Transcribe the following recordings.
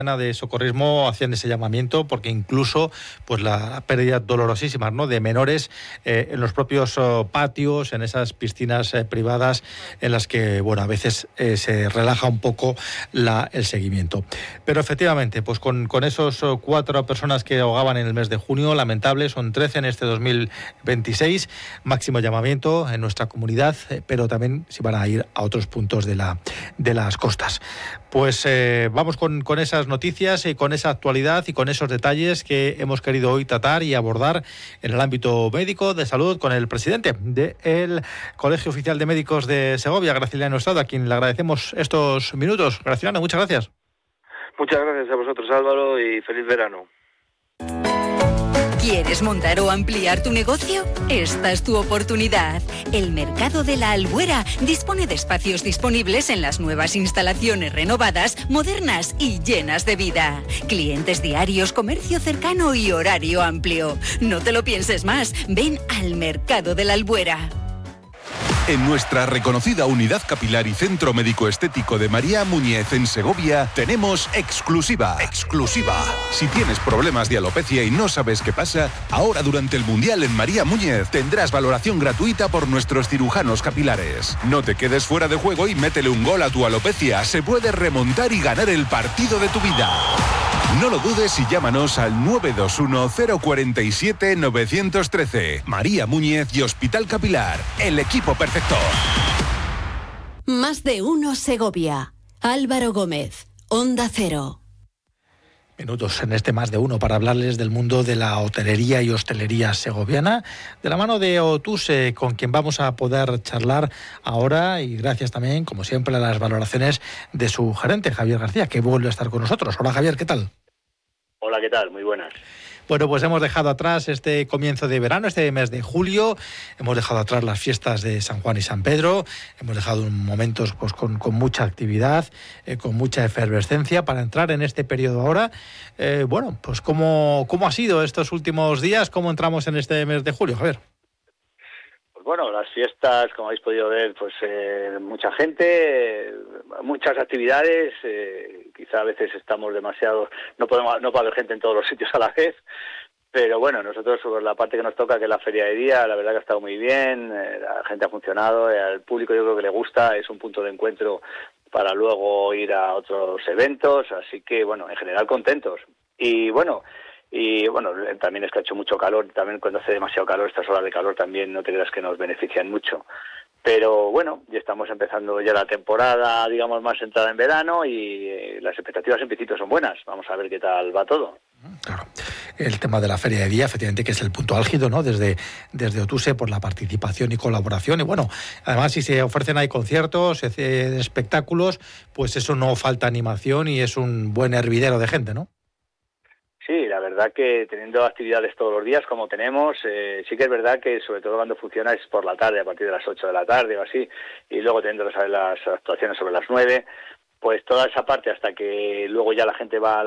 de socorrismo hacían ese llamamiento porque incluso pues la pérdida dolorosísima, ¿no?, de menores en los propios patios, en esas piscinas privadas en las que a veces se relaja un poco el seguimiento. Pero efectivamente, pues con esos 4 personas que ahogaban en el mes de junio, lamentable, son 13 en este 2026, máximo llamamiento en nuestra comunidad, pero también si van a ir a otros puntos de las costas. Pues vamos con esas noticias y con esa actualidad y con esos detalles que hemos querido hoy tratar y abordar en el ámbito médico de salud con el presidente del Colegio Oficial de Médicos de Segovia, Graciliano Estrada, a quien le agradecemos estos minutos. Graciliano, muchas gracias. Muchas gracias a vosotros, Álvaro, y feliz verano. ¿Quieres montar o ampliar tu negocio? Esta es tu oportunidad. El Mercado de la Albuera dispone de espacios disponibles en las nuevas instalaciones renovadas, modernas y llenas de vida. Clientes diarios, comercio cercano y horario amplio. No te lo pienses más. Ven al Mercado de la Albuera. En nuestra reconocida unidad capilar y centro médico estético de María Muñez en Segovia tenemos exclusiva. Si tienes problemas de alopecia y no sabes qué pasa, ahora durante el Mundial en María Muñez tendrás valoración gratuita por nuestros cirujanos capilares. No te quedes fuera de juego y métele un gol a tu alopecia. Se puede remontar y ganar el partido de tu vida. No lo dudes y llámanos al 921-047-913. María Muñez y Hospital Capilar, el equipo perfecto. Más de uno Segovia. Álvaro Gómez, Onda Cero. Minutos en este Más de Uno para hablarles del mundo de la hotelería y hostelería segoviana, de la mano de Otuse, con quien vamos a poder charlar ahora, y gracias también, como siempre, a las valoraciones de su gerente, Javier García, que vuelve a estar con nosotros. Hola, Javier, ¿qué tal? Hola, ¿qué tal? Muy buenas. Bueno, pues hemos dejado atrás este comienzo de verano, este mes de julio, hemos dejado atrás las fiestas de San Juan y San Pedro, hemos dejado momentos pues con mucha actividad, con mucha efervescencia para entrar en este periodo ahora. Pues ¿cómo ha sido estos últimos días? ¿Cómo entramos en este mes de julio, Javier? Pues bueno, las fiestas, como habéis podido ver, pues mucha gente, muchas actividades, quizá a veces estamos demasiado, no puede haber gente en todos los sitios a la vez, pero bueno, nosotros por la parte que nos toca, que es la feria de día, la verdad que ha estado muy bien, la gente ha funcionado, al público yo creo que le gusta, es un punto de encuentro para luego ir a otros eventos, así que bueno, en general contentos. Y bueno, también es que ha hecho mucho calor, también cuando hace demasiado calor, estas horas de calor también no te creas que nos benefician mucho. Pero bueno, ya estamos empezando ya la temporada, digamos, más entrada en verano y las expectativas en principio son buenas. Vamos a ver qué tal va todo. Claro. El tema de la feria de día, efectivamente, que es el punto álgido, ¿no? Desde Otuse por la participación y colaboración. Y bueno, además si se ofrecen ahí conciertos, espectáculos, pues eso no falta animación y es un buen hervidero de gente, ¿no? Sí, la verdad que teniendo actividades todos los días como tenemos, sí que es verdad que sobre todo cuando funciona es por la tarde, a partir de las 8 de la tarde o así, y luego teniendo las actuaciones sobre las 9, pues toda esa parte hasta que luego ya la gente va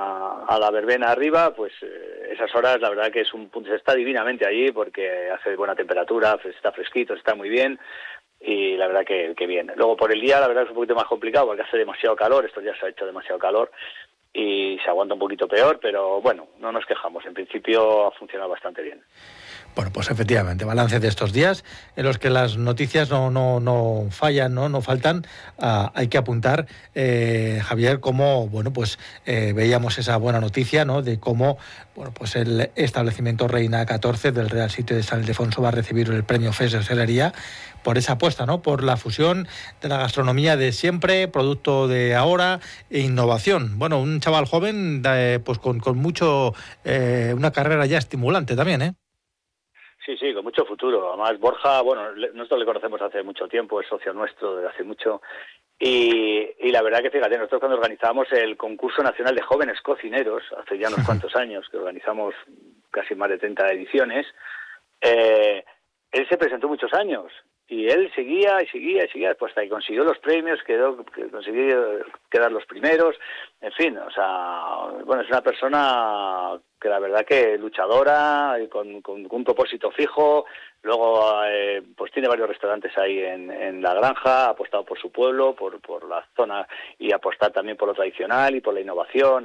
a la verbena arriba, pues esas horas la verdad que es un punto, se está divinamente allí porque hace buena temperatura, está fresquito, está muy bien. Y la verdad que bien. Luego por el día la verdad es un poquito más complicado porque hace demasiado calor, estos días se ha hecho demasiado calor y se aguanta un poquito peor, pero bueno, no nos quejamos, en principio ha funcionado bastante bien. Bueno, pues efectivamente, balance de estos días en los que las noticias no fallan, no faltan. Hay que apuntar, Javier, cómo veíamos esa buena noticia, ¿no?, de cómo pues el establecimiento Reina 14 del Real Sitio de San Ildefonso va a recibir el premio FES de hostelería por esa apuesta, ¿no?, por la fusión de la gastronomía de siempre, producto de ahora e innovación. Bueno, un chaval joven pues con mucho, una carrera ya estimulante también, ¿eh? Sí, con mucho futuro. Además, Borja, nosotros le conocemos hace mucho tiempo, es socio nuestro desde hace mucho. Y la verdad que, fíjate, nosotros cuando organizábamos el concurso nacional de jóvenes cocineros, hace ya unos cuantos años, que organizamos casi más de 30 ediciones, él se presentó muchos años. Y él seguía, pues hasta que consiguió los premios, consiguió quedar los primeros, en fin, o sea, bueno, es una persona que la verdad que luchadora, y con un propósito fijo, luego pues tiene varios restaurantes ahí en La Granja, ha apostado por su pueblo, por la zona, y apostar también por lo tradicional y por la innovación.